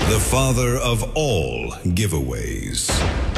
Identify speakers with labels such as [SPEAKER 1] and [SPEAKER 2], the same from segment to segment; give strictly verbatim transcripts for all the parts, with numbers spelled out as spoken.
[SPEAKER 1] The father of all giveaways.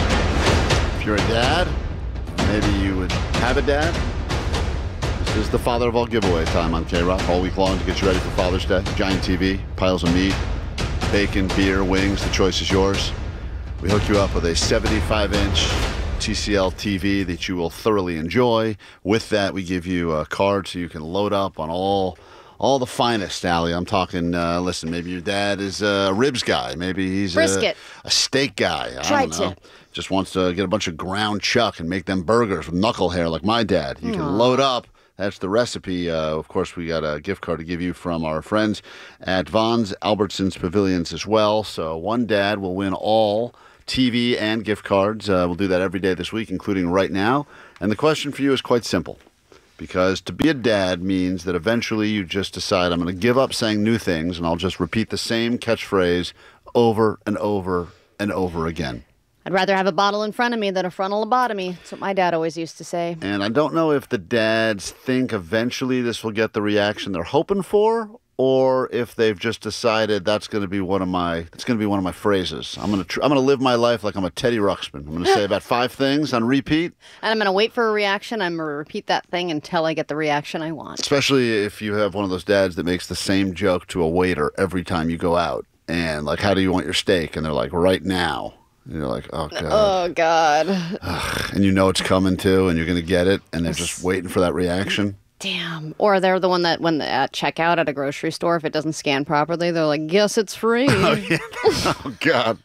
[SPEAKER 2] If you're a dad, maybe you would have a dad. This is the father of all giveaway time on K-Rock all week long to get you ready for Father's Day. Giant T V, piles of meat, bacon, beer, wings. The choice is yours. We hook you up with a seventy-five inch T C L T V that you will thoroughly enjoy. With that, we give you a card so you can load up on all all the finest, Allie. I'm talking, uh, listen, maybe your dad is a ribs guy. Maybe he's a, a steak guy. I
[SPEAKER 3] Try
[SPEAKER 2] don't know.
[SPEAKER 3] to.
[SPEAKER 2] Just wants to get a bunch of ground chuck and make them burgers with knuckle hair like my dad. You
[SPEAKER 3] Aww.
[SPEAKER 2] can load up. That's the recipe. Uh, of course, we got a gift card to give you from our friends at Vons Albertsons Pavilions as well. So one dad will win all T V and gift cards. Uh, we'll do that every day this week, including right now. And the question for you is quite simple. Because to be a dad means that eventually you just decide, I'm going to give up saying new things, and I'll just repeat the same catchphrase over and over and over again.
[SPEAKER 3] I'd rather have a bottle in front of me than a frontal lobotomy. That's what my dad always used to say.
[SPEAKER 2] And I don't know if the dads think eventually this will get the reaction they're hoping for, or if they've just decided that's going to be one of my that's going to be one of my phrases. I'm going to tr- I'm going to live my life like I'm a Teddy Ruxpin. I'm going to say about five things on repeat.
[SPEAKER 3] And I'm going to wait for a reaction. I'm going to repeat that thing until I get the reaction I want.
[SPEAKER 2] Especially if you have one of those dads that makes the same joke to a waiter every time you go out. And like, how do you want your steak? And they're like, right now. And you're like, oh, God.
[SPEAKER 3] Oh, God.
[SPEAKER 2] Ugh. And you know it's coming too, and you're going to get it, and they're just waiting for that reaction.
[SPEAKER 3] Damn. Or they're the one that, when the, at checkout at a grocery store, if it doesn't scan properly, they're like, guess it's free.
[SPEAKER 2] Oh, yeah. Oh God.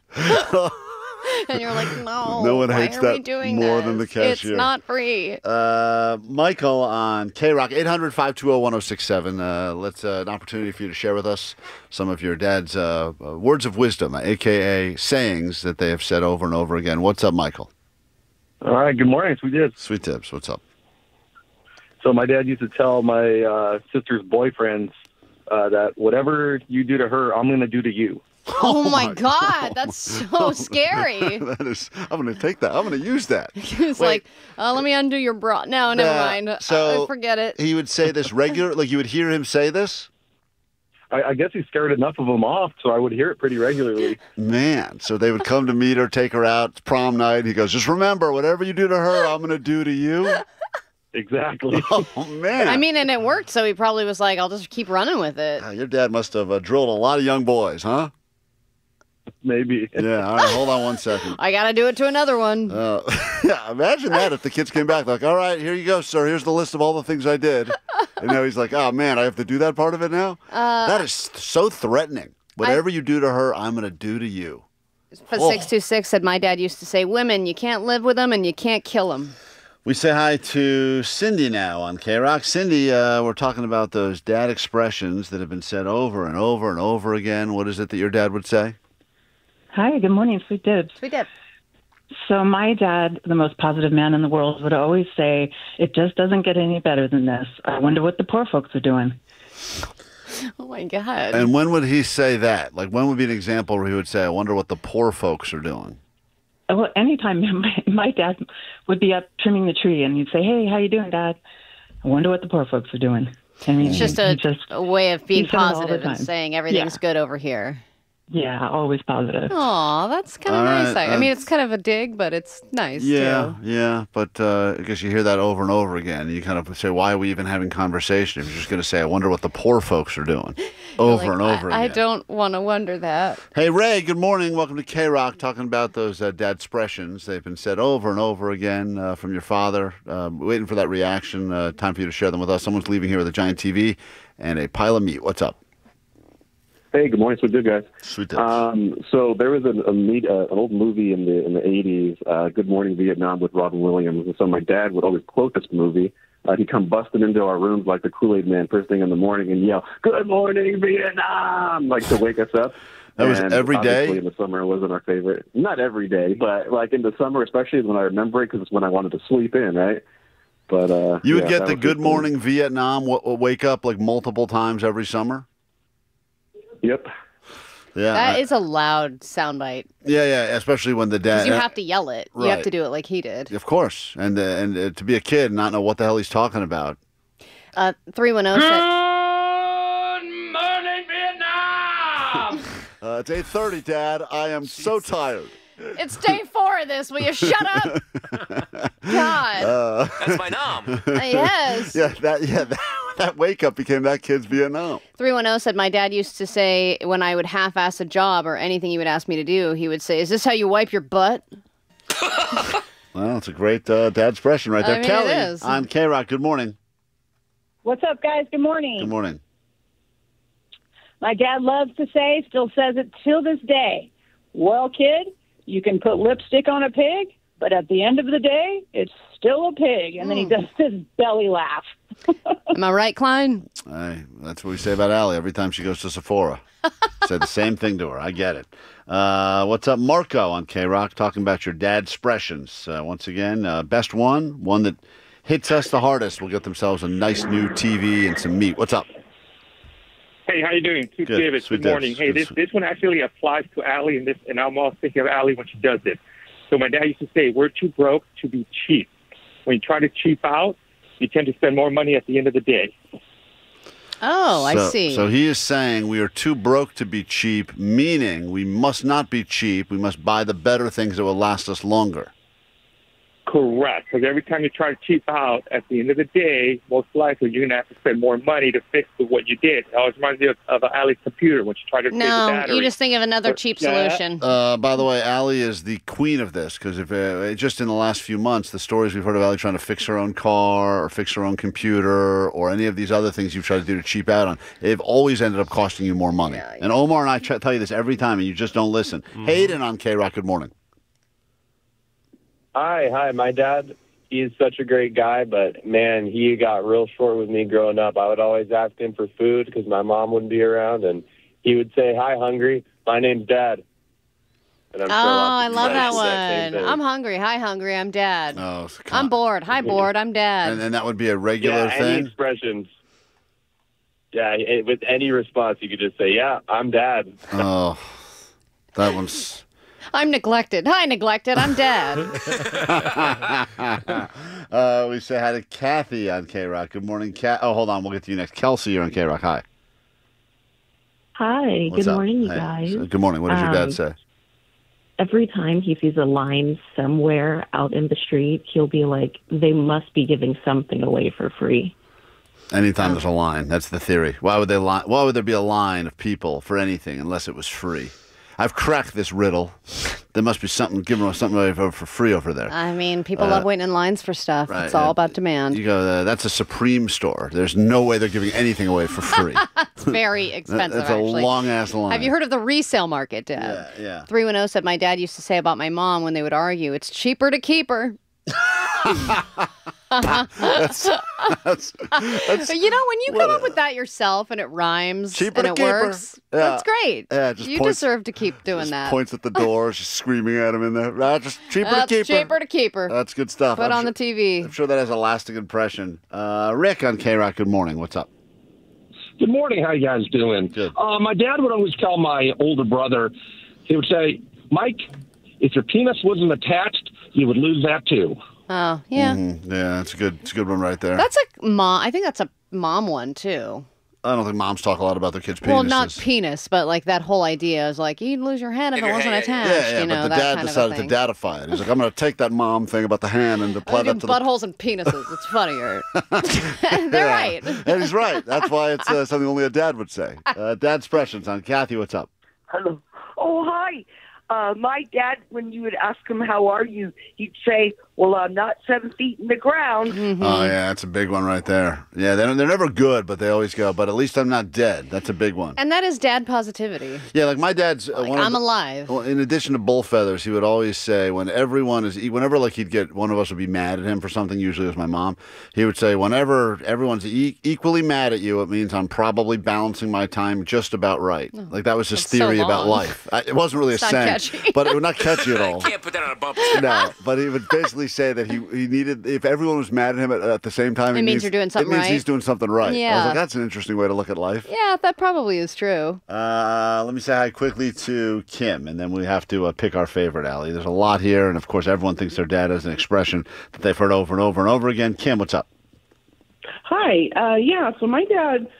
[SPEAKER 3] And you're like, no.
[SPEAKER 2] No one
[SPEAKER 3] why
[SPEAKER 2] hates
[SPEAKER 3] are
[SPEAKER 2] that
[SPEAKER 3] we doing
[SPEAKER 2] more
[SPEAKER 3] this?
[SPEAKER 2] than the cashier.
[SPEAKER 3] It's not free.
[SPEAKER 2] Uh, Michael on K-Rock, eight hundred, five two zero, one zero six seven. Uh, let's uh, an opportunity for you to share with us some of your dad's uh, uh, words of wisdom, a k a sayings that they have said over and over again. What's up, Michael?
[SPEAKER 4] All right, good morning, Sweet Tips.
[SPEAKER 2] Sweet Tips, what's up?
[SPEAKER 4] So my dad used to tell my uh, sister's boyfriends uh, that whatever you do to her, I'm going to do to you.
[SPEAKER 3] Oh, oh my God. God, that's so scary.
[SPEAKER 2] That is, I'm going to take that. I'm going to use that.
[SPEAKER 3] It's
[SPEAKER 2] Wait.
[SPEAKER 3] like, uh, let me undo your bra. No, never
[SPEAKER 2] Uh,
[SPEAKER 3] mind.
[SPEAKER 2] so
[SPEAKER 3] uh, forget it.
[SPEAKER 2] He would say this regular, like you would hear him say this?
[SPEAKER 4] I, I guess he scared enough of them off, so I would hear it pretty regularly.
[SPEAKER 2] Man, so they would come to meet her, take her out, it's prom night. He goes, just remember, whatever you do to her, I'm going to do to you.
[SPEAKER 4] Exactly.
[SPEAKER 2] Oh, man.
[SPEAKER 3] I mean, and it worked, so he probably was like, I'll just keep running with it.
[SPEAKER 2] Uh, your dad must have uh, drilled a lot of young boys, huh?
[SPEAKER 4] Maybe.
[SPEAKER 2] Yeah, all right, hold on one second.
[SPEAKER 3] I got to do it to another one.
[SPEAKER 2] Uh, yeah, imagine that if the kids came back, like, all right, here you go, sir. Here's the list of all the things I did. And now he's like, oh, man, I have to do that part of it now?
[SPEAKER 3] Uh,
[SPEAKER 2] that is so threatening. Whatever I, you do to her, I'm going to do to you.
[SPEAKER 3] But oh. six two six said, my dad used to say, women, you can't live with them and you can't kill them.
[SPEAKER 2] We say hi to Cindy now on K-Rock. Cindy, uh, we're talking about those dad expressions that have been said over and over and over again. What is it that your dad would say?
[SPEAKER 5] Hi, good morning, Sweet Dibs.
[SPEAKER 3] Sweet Dibs.
[SPEAKER 5] So my dad, the most positive man in the world, would always say, it just doesn't get any better than this. I wonder what the poor folks are doing.
[SPEAKER 3] Oh, my God.
[SPEAKER 2] And when would he say that? Like, when would be an example where he would say, I wonder what the poor folks are doing?
[SPEAKER 5] Well, anytime my, my dad would be up trimming the tree, and he'd say, hey, how you doing, Dad? I wonder what the poor folks are doing. I mean,
[SPEAKER 3] it's just a,
[SPEAKER 5] just,
[SPEAKER 3] a way of being positive and
[SPEAKER 5] time.
[SPEAKER 3] saying everything's yeah. good over here.
[SPEAKER 5] Yeah, always positive.
[SPEAKER 3] Aw, that's kind of nice.
[SPEAKER 2] Right,
[SPEAKER 3] I, I mean, it's kind of a dig, but it's nice,
[SPEAKER 2] yeah,
[SPEAKER 3] too.
[SPEAKER 2] Yeah, but uh, I guess you hear that over and over again. And you kind of say, why are we even having conversation if you're just going to say, I wonder what the poor folks are doing over
[SPEAKER 3] like,
[SPEAKER 2] and over
[SPEAKER 3] I,
[SPEAKER 2] again.
[SPEAKER 3] I don't want to wonder that.
[SPEAKER 2] Hey, Ray, good morning. Welcome to K-Rock, talking about those uh, dad expressions. They've been said over and over again uh, from your father. Uh, waiting for that reaction. Uh, time for you to share them with us. Someone's leaving here with a giant T V and a pile of meat. What's up?
[SPEAKER 6] Hey, good morning, Sweet Dip guys.
[SPEAKER 2] Sweet Dip.
[SPEAKER 6] Um, so there was a, a meet, uh, an old movie in the in the eighties, uh, Good Morning Vietnam, with Robin Williams. And so my dad would always quote this movie. Uh, he'd come busting into our rooms like the Kool-Aid Man first thing in the morning and yell, "Good morning, Vietnam!" like to wake us up.
[SPEAKER 2] That was
[SPEAKER 6] and
[SPEAKER 2] every day?
[SPEAKER 6] In the summer, it wasn't our favorite. Not every day, but like in the summer, especially when I remember it, because it's when I wanted to sleep in, right? But uh,
[SPEAKER 2] you would
[SPEAKER 6] yeah,
[SPEAKER 2] get the Good Morning Vietnam, w- wake up like multiple times every summer?
[SPEAKER 6] Yep.
[SPEAKER 2] Yeah,
[SPEAKER 3] that
[SPEAKER 2] I,
[SPEAKER 3] is a loud soundbite.
[SPEAKER 2] Yeah, yeah, especially when the dad.
[SPEAKER 3] You have to yell it.
[SPEAKER 2] Right.
[SPEAKER 3] You have to do it like he did.
[SPEAKER 2] Of course, and uh, and uh, to be a kid and not know what the hell he's talking about.
[SPEAKER 3] Uh, three one zero said.
[SPEAKER 7] Good morning, Vietnam. Mom!
[SPEAKER 2] Uh, it's eight thirty, Dad. I am so tired.
[SPEAKER 3] It's day four of this. Will you shut up? God.
[SPEAKER 2] Uh,
[SPEAKER 7] That's my nom.
[SPEAKER 3] Uh, yes.
[SPEAKER 2] yeah, that yeah that, that wake up became that kid's Vietnam.
[SPEAKER 3] three one zero said, my dad used to say when I would half-ass a job or anything he would ask me to do, he would say, is this how you wipe your butt?
[SPEAKER 2] Well, it's a great uh, dad expression right there.
[SPEAKER 3] I mean,
[SPEAKER 2] Kelly
[SPEAKER 3] it is.
[SPEAKER 2] on K-Rock. Good morning.
[SPEAKER 8] What's up, guys? Good morning.
[SPEAKER 2] Good morning.
[SPEAKER 8] My dad loves to say, still says it till this day, well, kid, you can put lipstick on a pig, but at the end of the day, it's still a pig. And then he does this belly laugh.
[SPEAKER 3] Am I right, Klein?
[SPEAKER 2] Hey, that's what we say about Allie every time she goes to Sephora. Say the same thing to her. I get it. Uh, what's up, Marco on K-Rock, talking about your dad expressions. Uh, once again, uh, best one, one that hits us the hardest will get themselves a nice new T V and some meat. What's up?
[SPEAKER 9] Hey, how you doing? Sweet
[SPEAKER 2] Good.
[SPEAKER 9] David.
[SPEAKER 2] Sweet
[SPEAKER 9] Good morning.
[SPEAKER 2] Davis.
[SPEAKER 9] Hey,
[SPEAKER 2] Good.
[SPEAKER 9] this this one actually applies to Allie, and this, and I'm also thinking of Allie when she does this. So my dad used to say, "We're too broke to be cheap." When you try to cheap out, you tend to spend more money at the end of the day.
[SPEAKER 3] Oh, I
[SPEAKER 2] So-
[SPEAKER 3] see.
[SPEAKER 2] So he is saying we are too broke to be cheap, meaning we must not be cheap. We must buy the better things that will last us longer.
[SPEAKER 9] Correct. Because every time you try to cheap out, at the end of the day, most likely you're going to have to spend more money to fix what you did. It always reminds me of, of Allie's computer when she tried to fix the
[SPEAKER 3] no,
[SPEAKER 9] battery.
[SPEAKER 3] you just think of another cheap
[SPEAKER 9] Yeah.
[SPEAKER 3] solution.
[SPEAKER 2] Uh, by the way, Allie is the queen of this because if uh, just in the last few months, the stories we've heard of Allie trying to fix her own car or fix her own computer or any of these other things you've tried to do to cheap out on, they've always ended up costing you more money.
[SPEAKER 3] Yeah, yeah.
[SPEAKER 2] And Omar and I try, tell you this every time, and you just don't listen. Hayden on K-Rock, good morning.
[SPEAKER 10] Hi, hi. My dad, he's such a great guy, but man, he got real short with me growing up. I would always ask him for food because my mom wouldn't be around, and he would say, "Hi, hungry. My name's Dad." And I'm
[SPEAKER 3] Oh,
[SPEAKER 10] sure lots
[SPEAKER 3] I
[SPEAKER 10] of
[SPEAKER 3] love
[SPEAKER 10] you
[SPEAKER 3] that
[SPEAKER 10] guys do same
[SPEAKER 3] one.
[SPEAKER 10] thing.
[SPEAKER 3] I'm hungry. Hi, hungry. I'm dad.
[SPEAKER 2] Oh,
[SPEAKER 3] I'm bored. Hi, bored. I'm dad.
[SPEAKER 2] And then that would be a regular
[SPEAKER 10] yeah, any
[SPEAKER 2] thing.
[SPEAKER 10] expressions. Yeah, it, with any response, you could just say, "Yeah, I'm Dad."
[SPEAKER 2] Oh, that one's.
[SPEAKER 3] I'm neglected. Hi, neglected. I'm dad.
[SPEAKER 2] uh, we say hi to Kathy on K-Rock. Good morning, Kat. Oh, hold on. We'll get to you next. Kelsey, you're on K-Rock. Hi.
[SPEAKER 11] Hi,
[SPEAKER 2] What's
[SPEAKER 11] good
[SPEAKER 2] up?
[SPEAKER 11] morning, you
[SPEAKER 2] Hey.
[SPEAKER 11] guys.
[SPEAKER 2] Good morning. What does your dad
[SPEAKER 11] Um,
[SPEAKER 2] say?
[SPEAKER 11] Every time he sees a line somewhere out in the street, he'll be like, they must be giving something away for free.
[SPEAKER 2] Anytime there's a line, that's the theory. Why would they li- Why would there be a line of people for anything unless it was free? I've cracked this riddle. There must be something giving us something away for, for free over there.
[SPEAKER 3] I mean, people
[SPEAKER 2] Uh,
[SPEAKER 3] love waiting in lines for stuff.
[SPEAKER 2] right,
[SPEAKER 3] It's all
[SPEAKER 2] yeah.
[SPEAKER 3] about demand.
[SPEAKER 2] You go, uh, that's a Supreme store. There's no way they're giving anything away for free.
[SPEAKER 3] It's very expensive,
[SPEAKER 2] That's a
[SPEAKER 3] actually.
[SPEAKER 2] long ass line.
[SPEAKER 3] Have you heard of the resale market, Dad?
[SPEAKER 2] Yeah, yeah.
[SPEAKER 3] three one zero said, my dad used to say about my mom when they would argue, it's cheaper to keep her.
[SPEAKER 2] that's, that's, that's,
[SPEAKER 3] you know, when you come up with that yourself and it rhymes
[SPEAKER 2] Cheaper
[SPEAKER 3] and
[SPEAKER 2] to
[SPEAKER 3] it
[SPEAKER 2] keep her.
[SPEAKER 3] works,
[SPEAKER 2] Yeah.
[SPEAKER 3] that's great.
[SPEAKER 2] Yeah, just
[SPEAKER 3] you
[SPEAKER 2] points-
[SPEAKER 3] deserve to keep doing
[SPEAKER 2] just
[SPEAKER 3] that.
[SPEAKER 2] points at the door, just screaming at him in there. Ah, just cheaper
[SPEAKER 3] That's
[SPEAKER 2] to keep her.
[SPEAKER 3] cheaper to keep her.
[SPEAKER 2] That's good stuff.
[SPEAKER 3] Put
[SPEAKER 2] I'm
[SPEAKER 3] on
[SPEAKER 2] sure-
[SPEAKER 3] the T V.
[SPEAKER 2] I'm sure that has a lasting impression. Uh, Rick on K-Rock, good morning. What's up?
[SPEAKER 12] Good morning. How you guys doing?
[SPEAKER 2] Good.
[SPEAKER 12] Uh, my dad would always tell my older brother, he would say, Mike, if your penis wasn't attached, you would lose that too.
[SPEAKER 3] Oh, yeah.
[SPEAKER 2] Mhm. Yeah, that's a good. It's a good one right there.
[SPEAKER 3] That's a mom. I think that's a mom one, too.
[SPEAKER 2] I don't think moms talk a lot about their kids' penises.
[SPEAKER 3] Well, not penis, but like that whole idea is like you'd lose your hand if it wasn't attached.
[SPEAKER 2] Yeah, yeah,
[SPEAKER 3] you know,
[SPEAKER 2] but the
[SPEAKER 3] that
[SPEAKER 2] dad
[SPEAKER 3] kind
[SPEAKER 2] decided
[SPEAKER 3] of a
[SPEAKER 2] to
[SPEAKER 3] thing.
[SPEAKER 2] dadify it. He's like, I'm going to take that mom thing about the hand and apply
[SPEAKER 3] I do
[SPEAKER 2] that to the
[SPEAKER 3] buttholes and penises. It's funnier. They're
[SPEAKER 2] Yeah.
[SPEAKER 3] right.
[SPEAKER 2] And he's right. That's why it's uh, something only a dad would say. Uh, dad's expressions on Kathy. What's up?
[SPEAKER 13] Hello. Oh, hi. Uh, my dad, when you would ask him, how are you, he'd say, well, I'm not seven feet in the ground.
[SPEAKER 2] Oh yeah, that's a big one right there. Yeah, they don't, they're never good, but they always go. But at least I'm not dead. That's a big one.
[SPEAKER 3] And that is dad positivity.
[SPEAKER 2] Yeah, like my dad's uh, one of
[SPEAKER 3] I'm
[SPEAKER 2] the-
[SPEAKER 3] alive.
[SPEAKER 2] Well, in addition to bull feathers, he would always say when everyone is, whenever like he'd get one of us would be mad at him for something. Usually it was my mom. He would say, whenever everyone's e- equally mad at you, it means I'm probably balancing my time just about right. Like that was his
[SPEAKER 7] That's so
[SPEAKER 2] theory about
[SPEAKER 7] long.
[SPEAKER 2] life. I, it wasn't really
[SPEAKER 7] It's
[SPEAKER 2] a
[SPEAKER 7] not
[SPEAKER 2] saying,
[SPEAKER 7] catchy.
[SPEAKER 2] but it was not catchy at all.
[SPEAKER 7] Can't put that on a bumper.
[SPEAKER 2] No, but he would basically say that he, he needed, if everyone was mad at him at, at the same time,
[SPEAKER 3] It means you're doing something
[SPEAKER 2] It means
[SPEAKER 3] right.
[SPEAKER 2] he's doing something right. I was
[SPEAKER 3] Yeah.
[SPEAKER 2] like, that's an interesting way to look at life.
[SPEAKER 3] Yeah, that probably is true.
[SPEAKER 2] Uh, let me say hi quickly to Kim, and then we have to uh, pick our favorite, Allie. There's a lot here, and of course, everyone thinks their dad has an expression that they've heard over and over and over again. Kim, what's up?
[SPEAKER 14] Hi. Uh, yeah, so my dad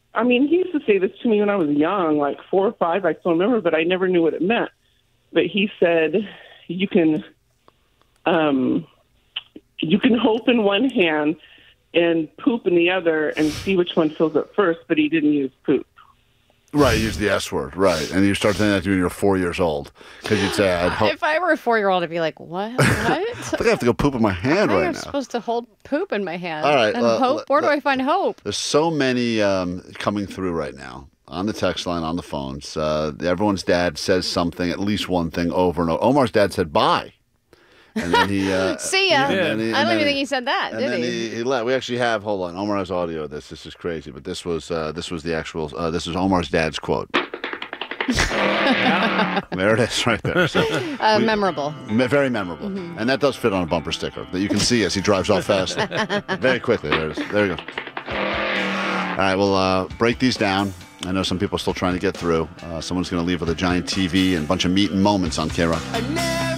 [SPEAKER 7] I mean, he used to say this to me when I was young, like four or five, I still remember, but I never knew what it meant. But he said, you can, um, you can hope in one hand and poop in the other and see which one fills up first, but he didn't use poop.
[SPEAKER 2] Right, use the S word, right. And you start saying that when you're four years old. Because you'd say, I'd hope.
[SPEAKER 3] If I were a four-year-old, I'd be like, what? What?
[SPEAKER 2] I think I have to go poop in my hand
[SPEAKER 3] I
[SPEAKER 2] right
[SPEAKER 3] am
[SPEAKER 2] now.
[SPEAKER 3] supposed to hold poop in my hand.
[SPEAKER 2] All right,
[SPEAKER 3] And
[SPEAKER 2] uh,
[SPEAKER 3] hope? Where do
[SPEAKER 2] let-
[SPEAKER 3] I find hope?
[SPEAKER 2] There's so many um, coming through right now on the text line, on the phones. Uh, everyone's dad says something, at least one thing over and over. Omar's dad said bye. And then he... Uh,
[SPEAKER 3] See ya.
[SPEAKER 2] and then he-
[SPEAKER 3] I
[SPEAKER 2] and
[SPEAKER 3] don't
[SPEAKER 2] then
[SPEAKER 3] even think he said that,
[SPEAKER 2] And
[SPEAKER 3] did
[SPEAKER 2] then
[SPEAKER 3] he?
[SPEAKER 2] he, he left. We actually have, hold on, Omar has audio of this. This is crazy, but this was uh, this was the actual, uh, this was Omar's dad's quote. There it is right there. So,
[SPEAKER 3] Uh,
[SPEAKER 2] we-
[SPEAKER 3] memorable.
[SPEAKER 2] me- very memorable.
[SPEAKER 3] Mhm.
[SPEAKER 2] And that does fit on a bumper sticker that you can see as he drives off fast. Very quickly. There it is. There you go. All right, we'll uh, break these down. I know some people are still trying to get through. Uh, someone's going to leave with a giant T V and a bunch of meat and moments on K-Rock.